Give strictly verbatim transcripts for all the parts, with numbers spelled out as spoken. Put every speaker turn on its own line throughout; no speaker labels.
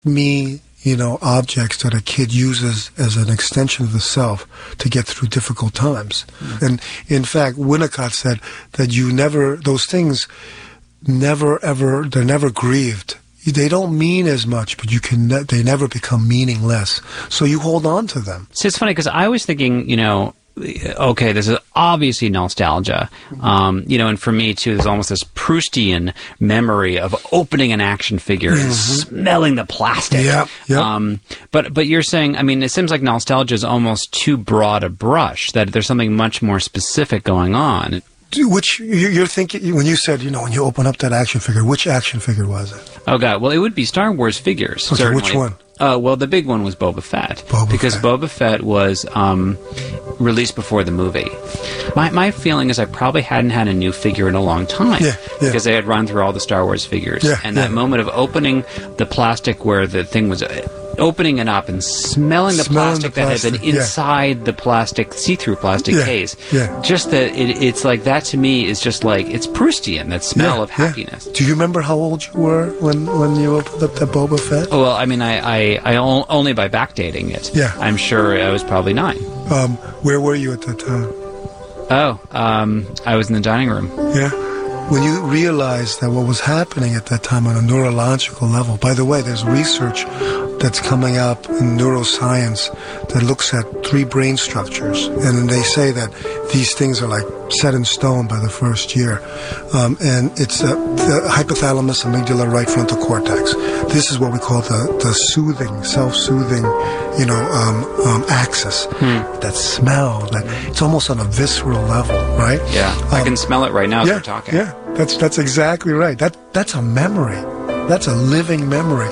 me, you know, objects that a kid uses as an extension of the self to get through difficult times. Mm-hmm. And in fact, Winnicott said that you never, those things never ever, they're never grieved. They don't mean as much, but you can, ne- they never become meaningless. So you hold on to them.
So it's funny because I was thinking, you know, okay, this is obviously nostalgia. Um, you know, and for me, too, there's almost this Proustian memory of opening an action figure mm-hmm. and smelling the plastic.
Yeah, yeah.
Um, but, but you're saying, I mean, it seems like nostalgia is almost too broad a brush, that there's something much more specific going on.
Which, you're thinking, when you said, you know, when you open up that action figure, which action figure was it?
Oh, God. Well, it would be Star Wars figures.
Okay,
certainly.
Which one?
Uh, well, the big one was Boba Fett.
Boba
because
Fett.
Boba Fett was um, released before the movie. My my feeling is I probably hadn't had a new figure in a long time.
Yeah, yeah.
Because I had run through all the Star Wars figures.
Yeah,
and that
yeah.
moment of opening the plastic where the thing was... Uh, opening it up and smelling the
Smelling
plastic,
the plastic
that had been inside
yeah.
the plastic, see-through plastic
yeah,
case.
Yeah.
Just that it, it's like, that to me is just like, it's Proustian, that smell
yeah,
of happiness.
Yeah. Do you remember how old you were when, when you opened up that Boba Fett?
Oh, well, I mean, I, I, I o- only by backdating it.
Yeah.
I'm sure I was probably nine.
Um, where were you at that time?
Oh, um, I was in the dining room.
Yeah. When you realize that what was happening at that time on a neurological level, by the way, there's research that's coming up in neuroscience that looks at three brain structures, and they say that these things are like set in stone by the first year. Um, and it's uh, the hypothalamus, amygdala, right frontal cortex. This is what we call the, the soothing, self-soothing, you know, um, um, axis.
Hmm.
That smell, that it's almost on a visceral level, right?
Yeah,
um,
I can smell it right now as
yeah,
we're talking.
Yeah, that's that's exactly right. That that's a memory. That's a living memory.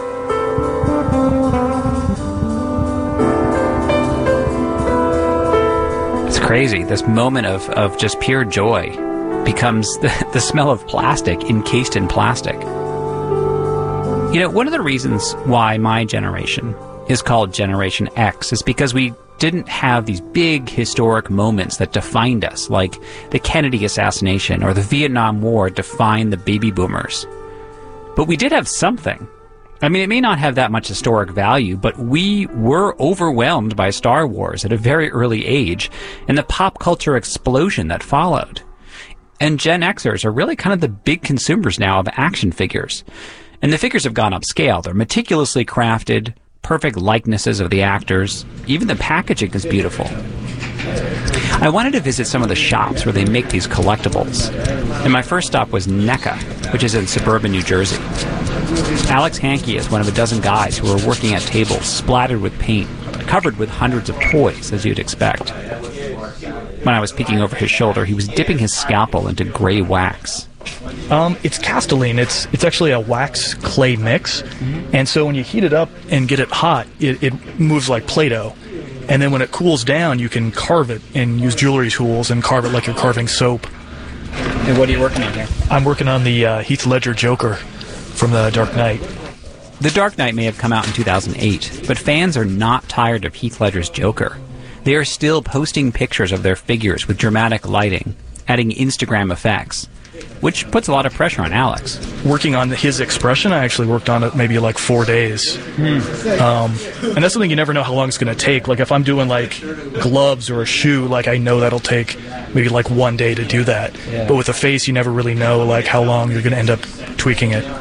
It's crazy. This moment of, of just pure joy becomes the, the smell of plastic encased in plastic. You know, one of the reasons why my generation is called Generation X is because we didn't have these big historic moments that defined us, like the Kennedy assassination or the Vietnam War defined the baby boomers. But we did have something. I mean, it may not have that much historic value, but we were overwhelmed by Star Wars at a very early age and the pop culture explosion that followed. And Gen Xers are really kind of the big consumers now of action figures. And the figures have gone upscale. They're meticulously crafted, perfect likenesses of the actors. Even the packaging is beautiful. I wanted to visit some of the shops where they make these collectibles. And my first stop was NECA, which is in suburban New Jersey. Alex Hankey is one of a dozen guys who are working at tables splattered with paint, covered with hundreds of toys, as you'd expect. When I was peeking over his shoulder, he was dipping his scalpel into gray wax.
Um, it's Castelline. It's it's actually a wax clay mix, mm-hmm. and so when you heat it up and get it hot, it, it moves like Play-Doh. And then when it cools down, you can carve it and use jewelry tools and carve it like you're carving soap.
And what are you working on here?
I'm working on the uh, Heath Ledger Joker from The Dark Knight.
The Dark Knight may have come out in two thousand eight, but fans are not tired of Heath Ledger's Joker. They are still posting pictures of their figures with dramatic lighting, adding Instagram effects, which puts a lot of pressure on Alex.
Working on his expression, I actually worked on it maybe like four days. Mm. Um, and that's something you never know how long it's going to take. Like if I'm doing like gloves or a shoe, like I know that'll take maybe like one day to do that. Yeah. But with a face, you never really know like how long you're going to end up tweaking it.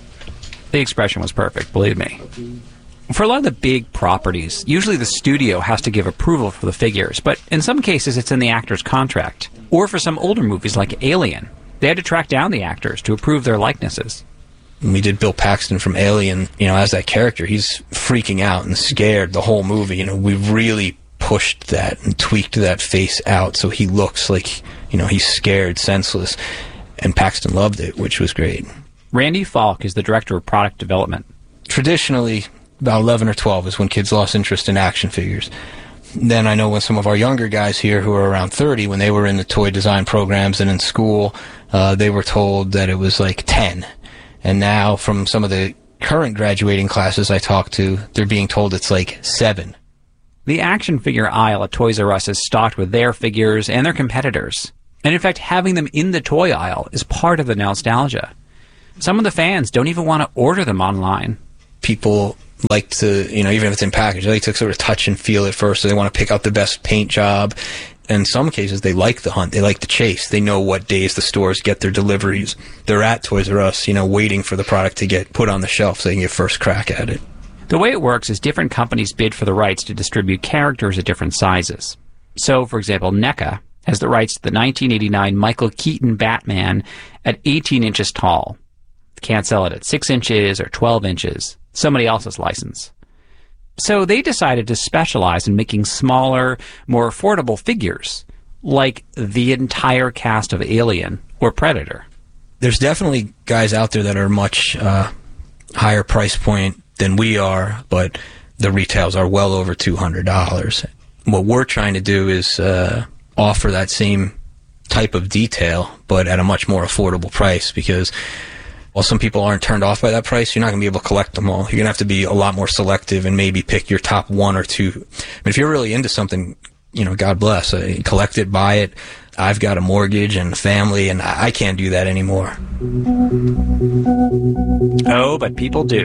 The expression was perfect, believe me. For a lot of the big properties, usually the studio has to give approval for the figures, but in some cases it's in the actor's contract. Or for some older movies like Alien, they had to track down the actors to approve their likenesses.
When we did Bill Paxton from Alien, you know, as that character, he's freaking out and scared the whole movie. You know, we really pushed that and tweaked that face out so he looks like, you know, he's scared, senseless. And Paxton loved it, which was great.
Randy Falk is the director of product development.
Traditionally, about eleven or twelve is when kids lost interest in action figures. Then I know when some of our younger guys here who are around thirty, when they were in the toy design programs and in school, uh, they were told that it was like ten. And now from some of the current graduating classes I talk to, they're being told it's like seven.
The action figure aisle at Toys R Us is stocked with their figures and their competitors. And in fact, having them in the toy aisle is part of the nostalgia. Some of the fans don't even want to order them online.
People like to, you know, even if it's in package, they like to sort of touch and feel it first. So they want to pick out the best paint job. In some cases, they like the hunt. They like the chase. They know what days the stores get their deliveries. They're at Toys R Us, you know, waiting for the product to get put on the shelf so they can get first crack at it.
The way it works is different companies bid for the rights to distribute characters at different sizes. So, for example, NECA has the rights to the nineteen eighty-nine Michael Keaton Batman at eighteen inches tall. Can't sell it at six inches or twelve inches. Somebody else's license. So they decided to specialize in making smaller, more affordable figures, like the entire cast of Alien or Predator.
There's definitely guys out there that are much uh, higher price point than we are, but the retails are well over two hundred dollars. What we're trying to do is uh, offer that same type of detail, but at a much more affordable price, because while some people aren't turned off by that price, you're not going to be able to collect them all. You're going to have to be a lot more selective and maybe pick your top one or two. I mean, if you're really into something, you know, God bless. Uh, collect it, buy it. I've got a mortgage and a family, and I can't do that anymore.
Oh, but people do.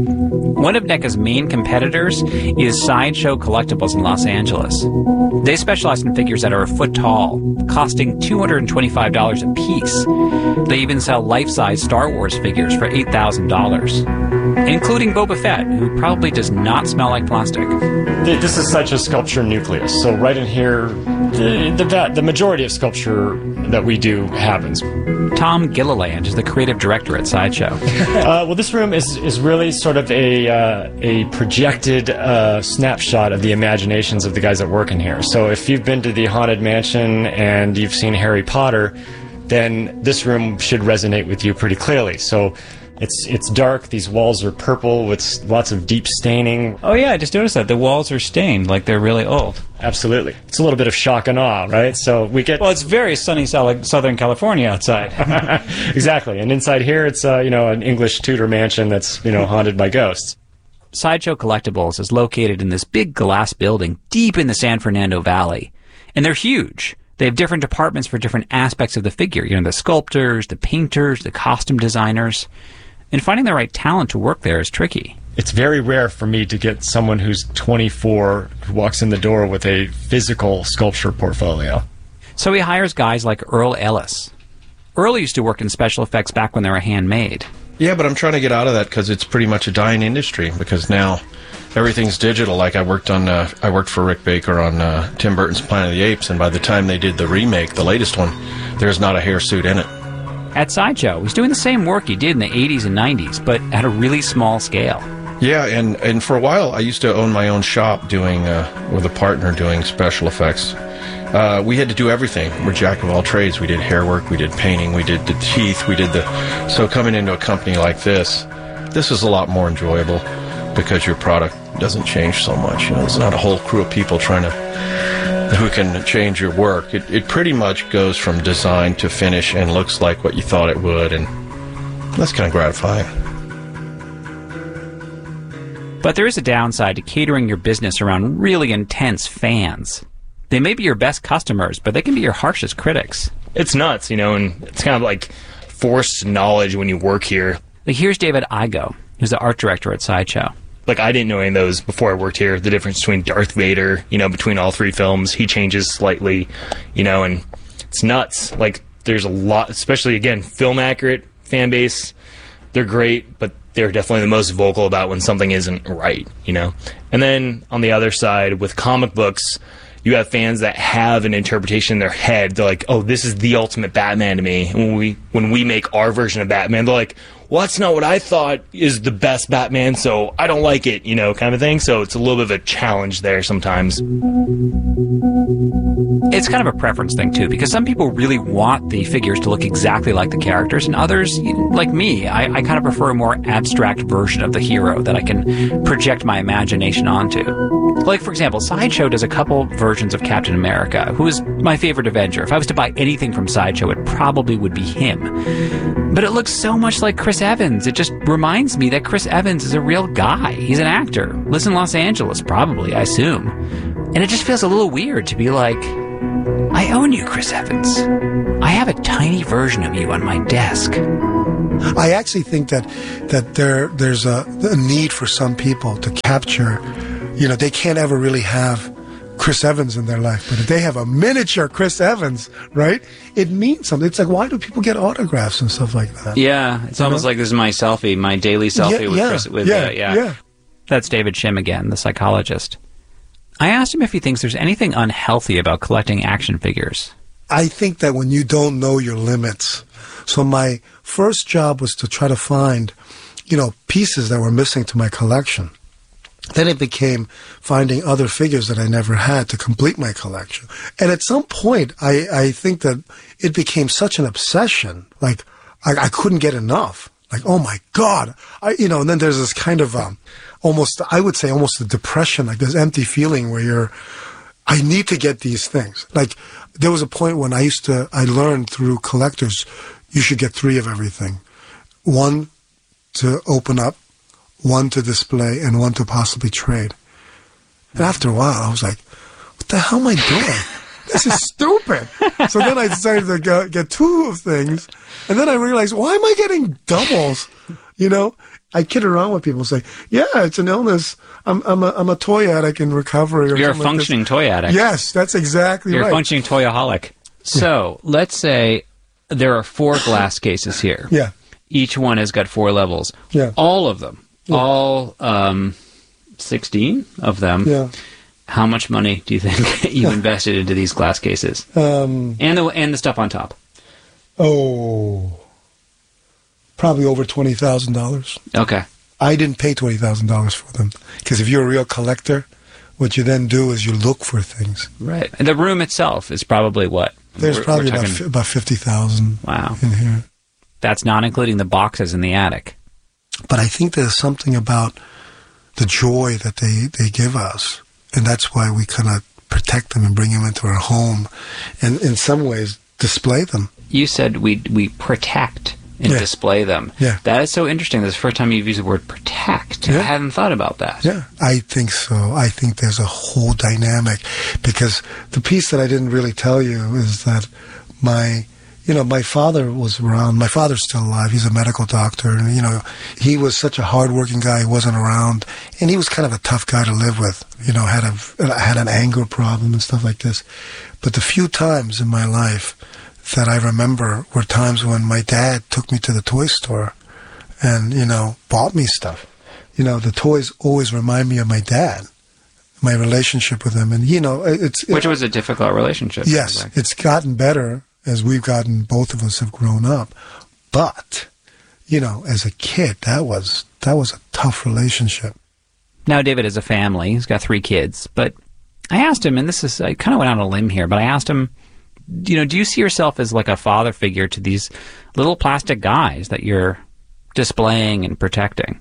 One of NECA's main competitors is Sideshow Collectibles in Los Angeles. They specialize in figures that are a foot tall, costing two hundred twenty-five dollars a piece. They even sell life-size Star Wars figures for eight thousand dollars, including Boba Fett, who probably does not smell like plastic.
This is such a sculpture nucleus. So right in here, the, the, the majority of sculpture that we do happens.
Tom Gilliland is the creative director at Sideshow.
uh, well, this room is, is really sort of a, uh, a projected uh, snapshot of the imaginations of the guys that work in here. So if you've been to the Haunted Mansion and you've seen Harry Potter, then this room should resonate with you pretty clearly. So It's it's dark. These walls are purple with lots of deep staining.
Oh yeah, I just noticed that. The walls are stained like they're really old.
Absolutely. It's a little bit of shock and awe, right? So we get...
Well, it's very sunny Southern California outside.
Exactly. And inside here, it's uh, you know, an English Tudor mansion that's, you know, haunted by ghosts.
Sideshow Collectibles is located in this big glass building deep in the San Fernando Valley. And they're huge. They have different departments for different aspects of the figure. You know, the sculptors, the painters, the costume designers. And finding the right talent to work there is tricky.
It's very rare for me to get someone who's twenty-four who walks in the door with a physical sculpture portfolio.
So he hires guys like Earl Ellis. Earl used to work in special effects back when they were handmade.
Yeah, but I'm trying to get out of that because it's pretty much a dying industry, because now everything's digital. Like I worked on, uh, I worked for Rick Baker on uh, Tim Burton's Planet of the Apes, and by the time they did the remake, the latest one, there's not a hair suit in it.
At Sideshow, he's doing the same work he did in the eighties and nineties, but at a really small scale.
Yeah, and, and for a while, I used to own my own shop doing, uh, with a partner doing special effects. Uh, we had to do everything. We're jack of all trades. We did hair work, we did painting, we did the teeth, we did the... So coming into a company like this, this is a lot more enjoyable because your product doesn't change so much. You know, it's not a whole crew of people trying to... who can change your work. It, it pretty much goes from design to finish and looks like what you thought it would, and that's kind of gratifying.
But there is a downside to catering your business around really intense fans. They may be your best customers, but they can be your harshest critics.
It's nuts, you know, and it's kind of like forced knowledge when you work here.
Like here's David Igo, who's the art director at Sideshow.
Like, I didn't know any of those before I worked here. The difference between Darth Vader, you know, between all three films. He changes slightly, you know, and it's nuts. Like, there's a lot, especially, again, film accurate fan base. They're great, but they're definitely the most vocal about when something isn't right, you know. And then, on the other side, with comic books, you have fans that have an interpretation in their head. They're like, oh, this is the ultimate Batman to me. And when we, when we make our version of Batman, they're like, well, that's not what I thought is the best Batman, so I don't like it, you know, kind of thing. So it's a little bit of a challenge there sometimes.
It's kind of a preference thing, too, because some people really want the figures to look exactly like the characters, and others, like me, I, I kind of prefer a more abstract version of the hero that I can project my imagination onto. Like, for example, Sideshow does a couple versions of Captain America, who is my favorite Avenger. If I was to buy anything from Sideshow, it probably would be him. But it looks so much like Chris Evans. It just reminds me that Chris Evans is a real guy. He's an actor. Lives in Los Angeles, probably, I assume. And it just feels a little weird to be like, I own you, Chris Evans. I have a tiny version of you on my desk.
I actually think that that there there's a, a need for some people to capture. You know, they can't ever really have Chris Evans in their life, but if they have a miniature Chris Evans, right, it means something. It's like, why do people get autographs and stuff like that?
Yeah, it's you almost know? like this is my selfie, my daily selfie
yeah,
with
yeah,
Chris. With,
yeah,
uh, yeah,
yeah.
That's David Shim again, the psychologist. I asked him if he thinks there's anything unhealthy about collecting action figures.
I think that when you don't know your limits, so my first job was to try to find, you know, pieces that were missing to my collection. Then it became finding other figures that I never had to complete my collection. And at some point, I, I think that it became such an obsession. Like, I, I couldn't get enough. Like, oh my God. I, you know, and then there's this kind of, um, almost, I would say almost a depression, like this empty feeling where you're, I need to get these things. Like, there was a point when I used to, I learned through collectors, you should get three of everything. One to open up, one to display, and one to possibly trade. And after a while, I was like, what the hell am I doing? This is stupid. So then I decided to get, get two of things, and then I realized, why am I getting doubles? You know, I kid around with people, say, yeah, it's an illness. I'm, I'm, a, I'm a toy addict in recovery. Or
You're a functioning
like
toy addict.
Yes, that's exactly
You're
right.
You're a functioning toyaholic. So yeah. Let's say there are four glass cases here.
Yeah. Each
one has got four levels.
Yeah.
All of them. Yeah. All um, sixteen of them.
Yeah.
How much money do you think you invested into these glass cases?
Um,
and the and the stuff on top.
Oh, probably over twenty thousand dollars.
Okay.
I didn't pay twenty thousand dollars for them because if you're a real collector, what you then do is you look for things.
Right. And the room itself is probably what?
There's
we're,
probably
we're
about
talking...
f- about fifty thousand.
Wow.
In here.
That's not including the boxes in the attic.
But I think there's something about the joy that they, they give us, and that's why we kind of protect them and bring them into our home, and in some ways display them.
You said we we protect and
yeah.
display them.
Yeah.
That is so interesting. This is the first time you've used the word protect.
Yeah.
I hadn't thought about that.
Yeah, I think so. I think there's a whole dynamic, because the piece that I didn't really tell you is that my... You know, my father was around. My father's still alive. He's a medical doctor. And, you know, he was such a hardworking guy. He wasn't around. And he was kind of a tough guy to live with. You know, had a, had an anger problem and stuff like this. But the few times in my life that I remember were times when my dad took me to the toy store and, you know, bought me stuff. You know, the toys always remind me of my dad, my relationship with him. And, you know, it's...
Which
it,
was a difficult relationship.
Yes, it's gotten better as we've gotten, both of us have grown up. But, you know, as a kid, that was that was a tough relationship.
Now David has a family. He's got three kids. But I asked him, and this is, I kind of went on a limb here, but I asked him, you know, do you see yourself as like a father figure to these little plastic guys that you're displaying and protecting?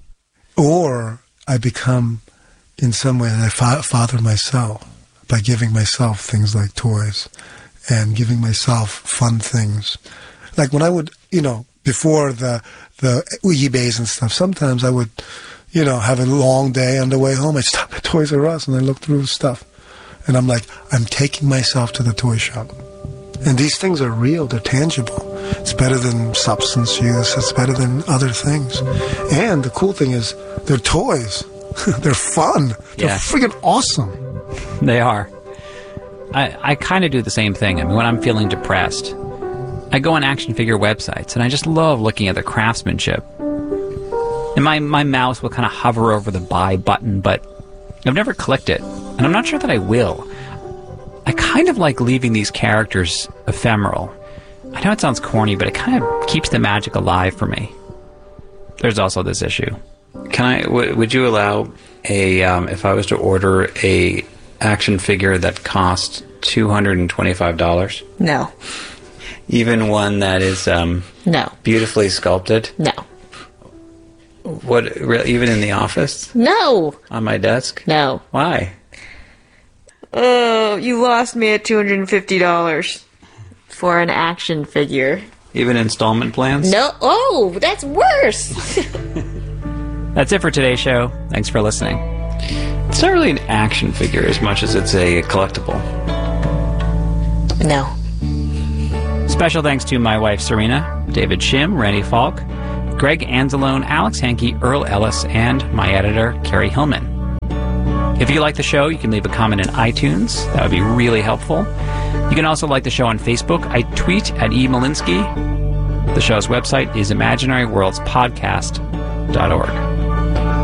Or I become, in some way, I fa- father myself by giving myself things like toys. And giving myself fun things. Like when I would, you know, before the the eBays and stuff, sometimes I would, you know, have a long day on the way home. I'd stop at Toys R Us and I look through stuff. And I'm like, I'm taking myself to the toy shop. And these things are real. They're tangible. It's better than substance use. It's better than other things. And the cool thing is, they're toys. They're fun. They're
yeah.
freaking awesome.
They are. I, I kind of do the same thing. I mean, when I'm feeling depressed, I go on action figure websites, and I just love looking at the craftsmanship. And my, my mouse will kind of hover over the buy button, but I've never clicked it, and I'm not sure that I will. I kind of like leaving these characters ephemeral. I know it sounds corny, but it kind of keeps the magic alive for me. There's also this issue. Can I? W- would you allow a um, if I was to order a action figure that costs two hundred twenty-five dollars?
No.
Even one that is um,
no
beautifully sculpted?
No.
What? Re- even in the office?
No.
On my desk?
No.
Why?
Oh, you lost me at two hundred fifty dollars for an action figure.
Even installment plans?
No. Oh, that's worse.
That's it for today's show. Thanks for listening. It's not really an action figure as much as it's a collectible.
No.
Special thanks to my wife, Serena, David Shim, Randy Falk, Greg Anzalone, Alex Hankey, Earl Ellis, and my editor, Carrie Hillman. If you like the show, you can leave a comment in iTunes. That would be really helpful. You can also like the show on Facebook. I tweet at E. Malinsky. The show's website is imaginary worlds podcast dot org.